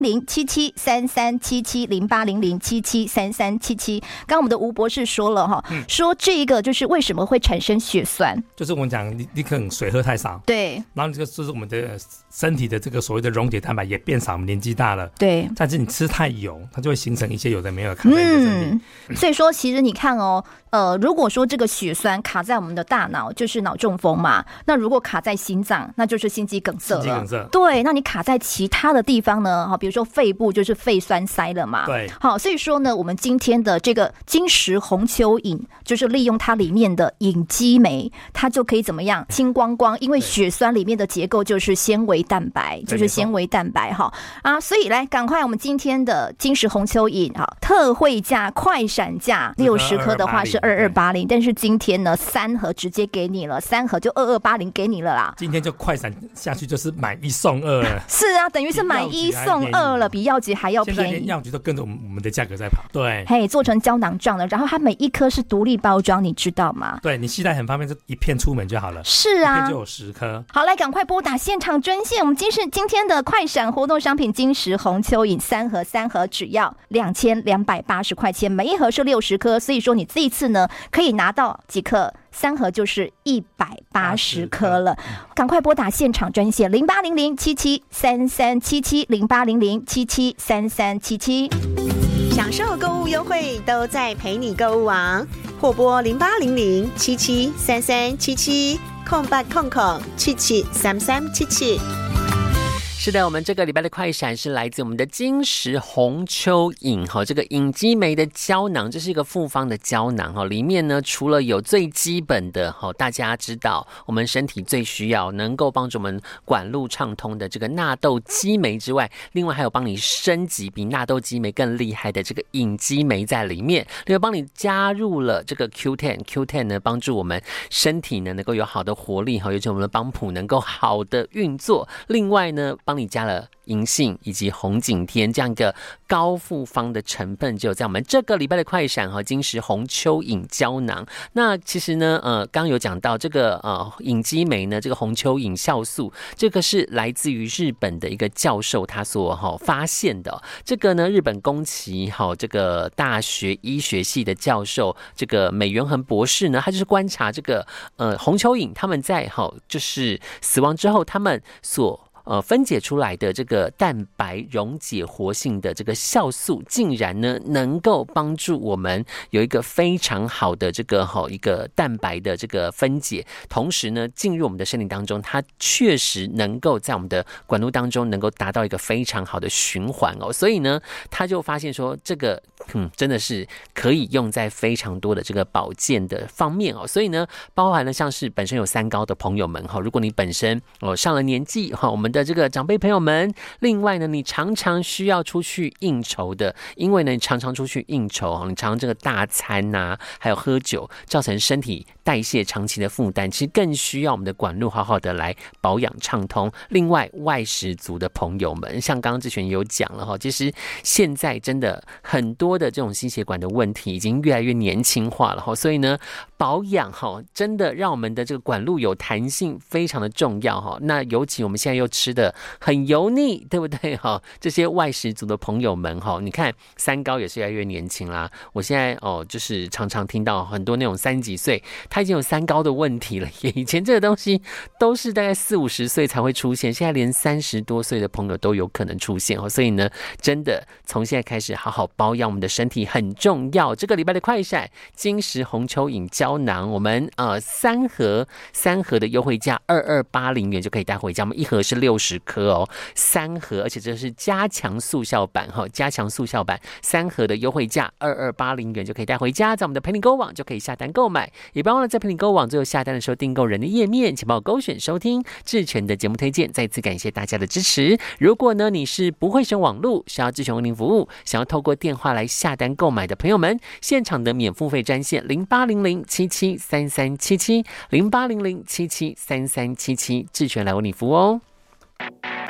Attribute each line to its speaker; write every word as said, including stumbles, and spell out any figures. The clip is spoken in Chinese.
Speaker 1: 零七七三三七七零八零零七七三三七七。刚刚我们的吴博士说了哈，嗯、说这个就是为什么会产生血栓，
Speaker 2: 就是我们讲你你可能水喝太少，
Speaker 1: 对，
Speaker 2: 然后这个就是我们的身体的这个所谓的溶解蛋白也变少，我们年纪大了，
Speaker 1: 对，
Speaker 2: 但是你吃太油，它就会形成一些有的没有的卡在你的身体。
Speaker 1: 嗯，所以说其实你看哦，呃，如果说这个血栓卡在我们的大脑，就是脑中风嘛，那如果卡在心脏，那就是心肌梗塞了。心肌梗塞，对，那你卡在其他的地方呢？好，比如说肺部就是肺栓塞了嘛。
Speaker 2: 对，
Speaker 1: 好，所以说呢，我们今天的这个金石红蚯蚓，就是利用它里面的隐肌酶，它就可以怎么样清光光？因为血栓里面的结构就是纤维蛋白，就是纤维蛋白哈啊，所以来赶快我们今天的金石红蚯蚓哈特惠价快闪价六十颗的话是二二八零，但是今天呢三盒直接给你了，三盒就二二八零给你了啦。
Speaker 2: 今天就快闪下去，就是买一送二了。
Speaker 1: 是啊，等于是买一送二了，比药局还要便宜。
Speaker 2: 现在连药局都跟着我们我们的价格在跑。对，
Speaker 1: 嘿，做成胶囊状的，然后它每一颗是独立包装，你知道吗？
Speaker 2: 对，你携带很方便，就一片出门就好了。
Speaker 1: 是啊，
Speaker 2: 一片就有十颗。
Speaker 1: 好，来赶快拨打现场专线，我们今是今天的快闪活动商品金石红蚯蚓三盒，三盒只要两千两百八十块钱，每一盒是六十颗，所以说你这一次呢可以拿到几颗？三盒就是一百八十颗了，赶快拨打现场专线零八零零七七三三七七零八零零七七三三七七。
Speaker 3: 享受购物优惠都在陪你购物网，或拨零八零零七七三三七七空八空空七七三三七七。
Speaker 4: 是的，我们这个礼拜的快闪是来自我们的金石红蚯蚓哈，这个隐肌酶的胶囊，这是一个复方的胶囊哈，里面呢除了有最基本的哈，大家知道我们身体最需要能够帮助我们管路畅通的这个纳豆激酶之外，另外还有帮你升级比纳豆激酶更厉害的这个隐肌酶在里面，另外帮你加入了这个 Q 十 Q 十 呢，帮助我们身体呢能够有好的活力哈，尤其我们的帮浦能够好的运作，另外呢帮你加了银杏以及红景天这样一个高复方的成分，就在我们这个礼拜的快闪和金石红蚯蚓胶囊。那其实呢，呃，刚刚有讲到这个呃隐肌酶呢，这个红蚯蚓酵素，这个是来自于日本的一个教授他所哈、哦、发现的、哦。这个呢，日本宫崎哈、哦、这个大学医学系的教授，这个美元恒博士呢，他就是观察这个呃红蚯蚓他们在哈、哦、就是死亡之后，他们所呃，分解出来的这个蛋白溶解活性的这个酵素，竟然呢能够帮助我们有一个非常好的这个哈、哦、一个蛋白的这个分解，同时呢进入我们的身体当中，它确实能够在我们的管路当中能够达到一个非常好的循环哦。所以呢，他就发现说这个嗯真的是可以用在非常多的这个保健的方面哦。所以呢，包含了像是本身有三高的朋友们哈，如果你本身哦上了年纪哈，我们的这个长辈朋友们，另外呢，你常常需要出去应酬的，因为呢，你常常出去应酬，你常常这个大餐呐、啊，还有喝酒，造成身体代谢长期的负担，其实更需要我们的管路好好的来保养畅通。另外，外食族的朋友们，像刚刚志璇有讲了哈，其实现在真的很多的这种心血管的问题已经越来越年轻化了哈，所以呢，保养哈，真的让我们的这个管路有弹性，非常的重要哈。那尤其我们现在又吃的很油腻，对不对哈？这些外食族的朋友们哈，你看三高也是越来越年轻啦。我现在哦，就是常常听到很多那种三十几岁，他已经有三高的问题了。以前这个东西都是大概四五十岁才会出现，现在连三十多岁的朋友都有可能出现哦。所以呢，真的从现在开始好好保养我们的身体很重要。这个礼拜的快闪金石红蚯蚓胶囊，我们呃三盒三盒的优惠价二二八零元就可以带回家。我们一盒是六十颗哦，三盒，而且这是加强速效版哈，加强速效版三盒的优惠价二二八零元就可以带回家，在我们的陪你购网就可以下单购买，也不要忘了在陪你购网最后下单的时候订购人的页面，请帮我勾选收听志全的节目推荐。再次感谢大家的支持。如果呢你是不会选网路，想要志全为您服务，想要透过电话来下单购买的朋友们，现场的免付费专线零八零零七七三三七七零八零零七七三三七七，志全来为你服务哦。